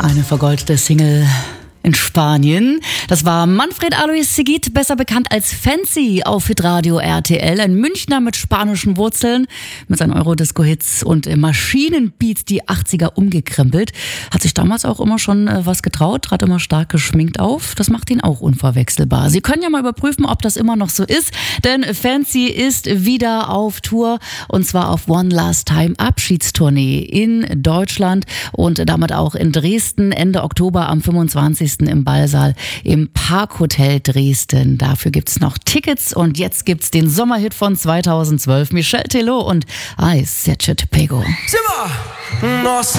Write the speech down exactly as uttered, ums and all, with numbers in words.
Eine vergoldete Single in Spanien. Das war Manfred Alois Seguit, besser bekannt als Fancy auf Hitradio R T L. Ein Münchner mit spanischen Wurzeln, mit seinen Eurodisco-Hits und Maschinenbeats, die achtziger umgekrempelt. Hat sich damals auch immer schon äh, was getraut, trat immer stark geschminkt auf. Das macht ihn auch unverwechselbar. Sie können ja mal überprüfen, ob das immer noch so ist, denn Fancy ist wieder auf Tour und zwar auf One Last Time Abschiedstournee in Deutschland und damit auch in Dresden Ende Oktober am fünfundzwanzigsten im Ballsaal im Parkhotel Dresden. Dafür gibt's noch Tickets und jetzt gibt's den Sommerhit von zweitausendzwölf. Michel Teló und I Set You to Pego.